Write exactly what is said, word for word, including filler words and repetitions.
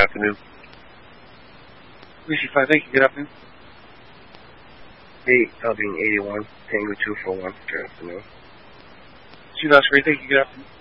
afternoon. three six five, thank you. Good afternoon. Hey, L B eighty-one, Tango two four one. Good afternoon. two Oscar, thank you. Good afternoon.